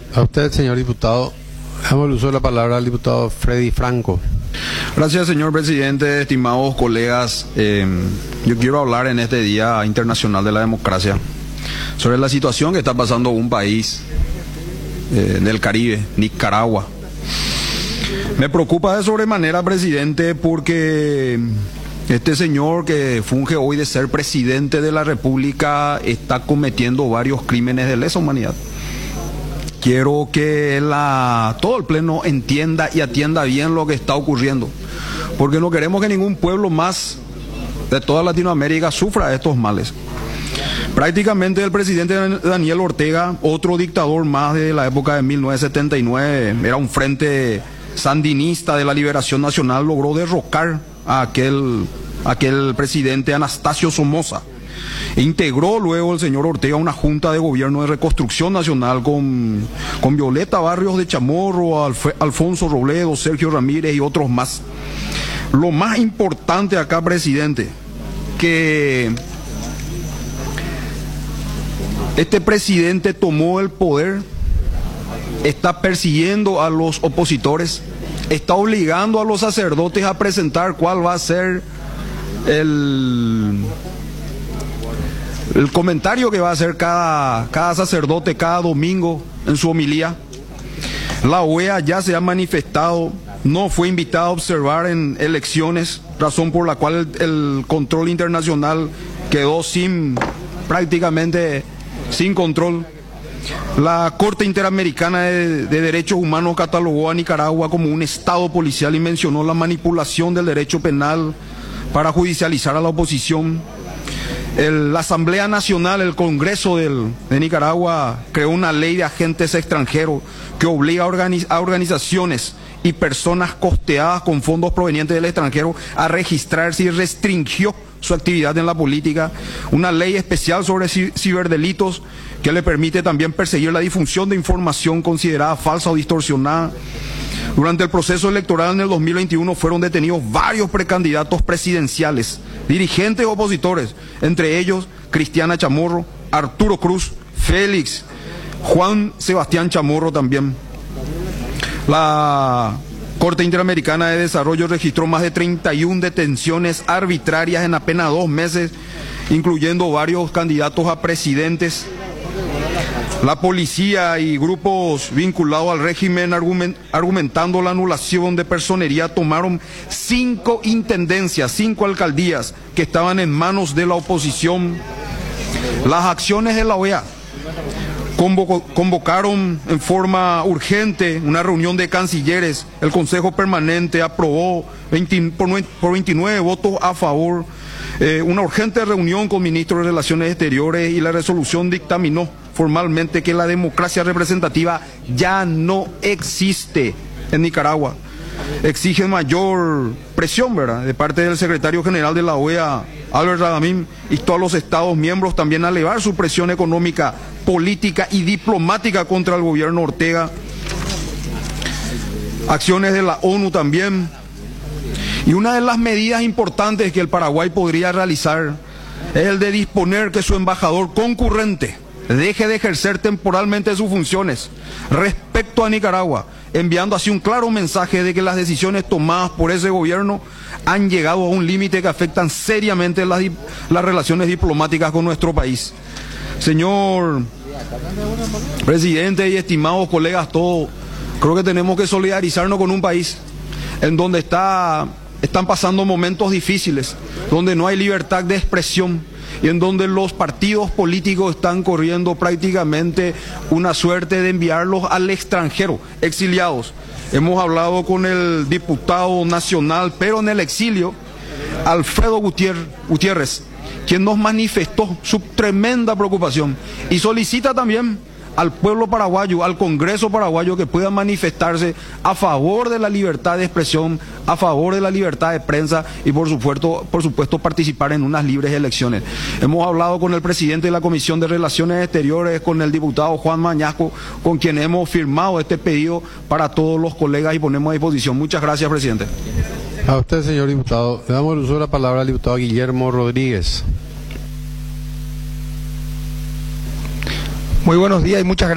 A usted, señor diputado. Damos el uso de la palabra al diputado Freddy Franco. Gracias, señor presidente, estimados colegas. Yo quiero hablar en este Día Internacional de la Democracia sobre la situación que está pasando un país del Caribe, Nicaragua. Me preocupa de sobremanera, presidente, porque este señor que funge hoy de ser presidente de la República está cometiendo varios crímenes de lesa humanidad. Quiero que todo el Pleno entienda y atienda bien lo que está ocurriendo, porque no queremos que ningún pueblo más de toda Latinoamérica sufra estos males. Prácticamente el presidente Daniel Ortega, otro dictador más de la época de 1979, era un frente sandinista de la Liberación Nacional, logró derrocar a aquel presidente Anastasio Somoza. Integró luego el señor Ortega una junta de gobierno de reconstrucción nacional con Violeta Barrios de Chamorro, Alfonso Robledo, Sergio Ramírez y otros más. Lo más importante acá, presidente, que este presidente tomó el poder, está persiguiendo a los opositores, está obligando a los sacerdotes a presentar cuál va a ser el comentario que va a hacer cada sacerdote cada domingo en su homilía. La OEA ya se ha manifestado, no fue invitada a observar en elecciones, razón por la cual el control internacional quedó prácticamente sin control. La Corte Interamericana de Derechos Humanos catalogó a Nicaragua como un estado policial y mencionó la manipulación del derecho penal para judicializar a la oposición. La Asamblea Nacional, el Congreso de Nicaragua, creó una ley de agentes extranjeros que obliga a organizaciones y personas costeadas con fondos provenientes del extranjero a registrarse y restringió su actividad en la política. Una ley especial sobre ciberdelitos que le permite también perseguir la difusión de información considerada falsa o distorsionada. Durante el proceso electoral en el 2021 fueron detenidos varios precandidatos presidenciales, dirigentes opositores, entre ellos Cristiana Chamorro, Arturo Cruz, Félix, Juan Sebastián Chamorro también. La Corte Interamericana de Desarrollo registró más de 31 detenciones arbitrarias en apenas 2 meses, incluyendo varios candidatos a presidentes. La policía y grupos vinculados al régimen argumentando la anulación de personería tomaron 5 intendencias, 5 alcaldías que estaban en manos de la oposición. Las acciones de la OEA convocaron en forma urgente una reunión de cancilleres. El Consejo Permanente aprobó por 29 votos a favor una urgente reunión con ministros de Relaciones Exteriores, y la resolución dictaminó formalmente que la democracia representativa ya no existe en Nicaragua. Exige mayor presión, ¿verdad?, de parte del secretario general de la OEA, Albert Radamín, y todos los estados miembros también a elevar su presión económica, política y diplomática contra el gobierno Ortega. Acciones de la ONU también. Y una de las medidas importantes que el Paraguay podría realizar es el de disponer que su embajador concurrente deje de ejercer temporalmente sus funciones respecto a Nicaragua, enviando así un claro mensaje de que las decisiones tomadas por ese gobierno han llegado a un límite que afectan seriamente las relaciones diplomáticas con nuestro país. Señor presidente y estimados colegas todos, creo que tenemos que solidarizarnos con un país en donde están pasando momentos difíciles, donde no hay libertad de expresión y en donde los partidos políticos están corriendo prácticamente una suerte de enviarlos al extranjero, exiliados. Hemos hablado con el diputado nacional, pero en el exilio, Alfredo Gutiérrez, quien nos manifestó su tremenda preocupación y solicita también al pueblo paraguayo, al Congreso paraguayo, que pueda manifestarse a favor de la libertad de expresión, a favor de la libertad de prensa y por supuesto participar en unas libres elecciones. Hemos hablado con el presidente de la Comisión de Relaciones Exteriores, con el diputado Juan Mañasco, con quien hemos firmado este pedido para todos los colegas y ponemos a disposición. Muchas gracias, presidente. A usted, señor diputado. Le damos el uso de la palabra al diputado Guillermo Rodríguez. Muy buenos días y muchas gracias.